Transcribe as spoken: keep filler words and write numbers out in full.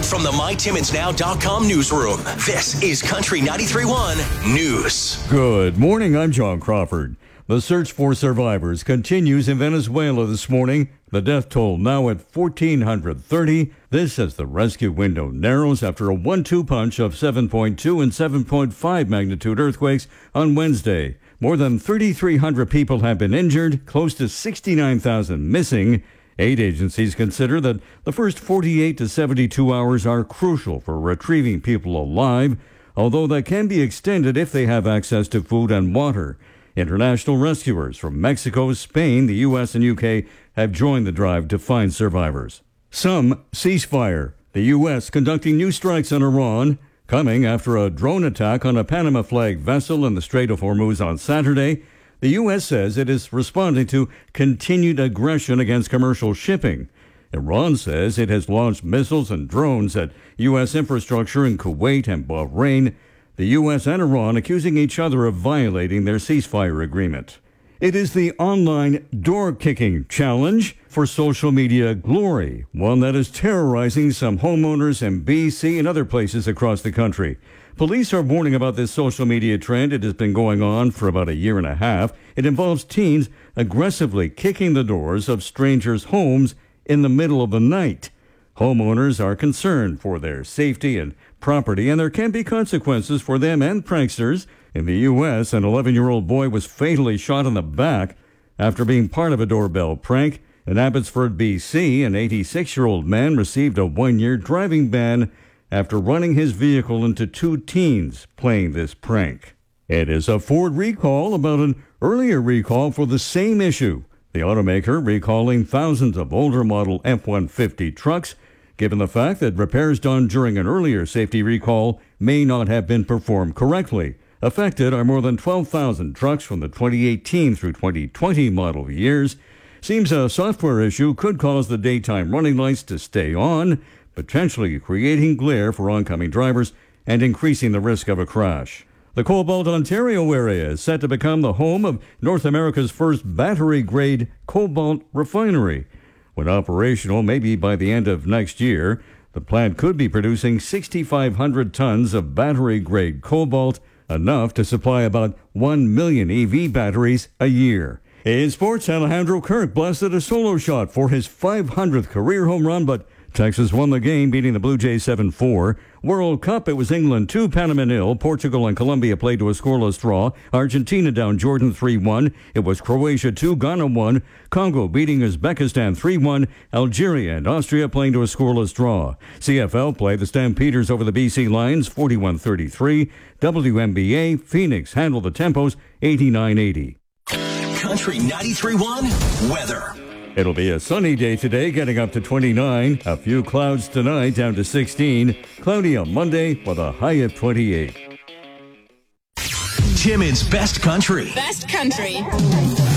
From the My Timmins Now dot com newsroom, this is Country ninety-three point one News. Good morning, I'm John Crawford. The search for survivors continues in Venezuela this morning. The death toll now at one thousand four hundred thirty. This as the rescue window narrows after a one two punch of seven point two and seven point five magnitude earthquakes on Wednesday. More than three thousand three hundred people have been injured, close to sixty-nine thousand missing. Aid agencies consider that the first forty-eight to seventy-two hours are crucial for retrieving people alive, although that can be extended if they have access to food and water. International rescuers from Mexico, Spain, the U S, and U K have joined the drive to find survivors. Some ceasefire. The U S conducting new strikes on Iran, coming after a drone attack on a Panama flag vessel in the Strait of Hormuz on Saturday. The U S says it is responding to continued aggression against commercial shipping. Iran says it has launched missiles and drones at U S infrastructure in Kuwait and Bahrain. The U S and Iran accusing each other of violating their ceasefire agreement. It is the online door-kicking challenge for social media glory, one that is terrorizing some homeowners in B C and other places across the country. Police are warning about this social media trend. It has been going on for about a year and a half. It involves teens aggressively kicking the doors of strangers' homes in the middle of the night. Homeowners are concerned for their safety and property, and there can be consequences for them and pranksters. In the U S, an eleven-year-old boy was fatally shot in the back after being part of a doorbell prank. In Abbotsford, B C, an eighty-six-year-old man received a one-year driving ban after running his vehicle into two teens playing this prank. It is a Ford recall about an earlier recall for the same issue. The automaker recalling thousands of older model F one fifty trucks, given the fact that repairs done during an earlier safety recall may not have been performed correctly. Affected are more than twelve thousand trucks from the twenty eighteen through twenty twenty model years. Seems a software issue could cause the daytime running lights to stay on, potentially creating glare for oncoming drivers and increasing the risk of a crash. The Cobalt, Ontario area is set to become the home of North America's first battery-grade cobalt refinery. When operational, maybe by the end of next year, the plant could be producing six thousand five hundred tons of battery-grade cobalt, enough to supply about one million E V batteries a year. In sports, Alejandro Kirk blasted a solo shot for his five hundredth career home run, but Texas won the game, beating the Blue Jays seven four. World Cup, it was England two, Panama nil. Portugal and Colombia played to a scoreless draw. Argentina down Jordan three one. It was Croatia two, Ghana one. Congo beating Uzbekistan three one. Algeria and Austria playing to a scoreless draw. C F L play, the Stampeders over the B C Lions forty-one thirty-three. W N B A, Phoenix handled the Tempos eighty-nine eighty. Country ninety-three point one weather. It'll be a sunny day today, getting up to twenty-nine. A few clouds tonight, down to sixteen. Cloudy on Monday with a high of twenty-eight. Timmins Best Country. Best Country.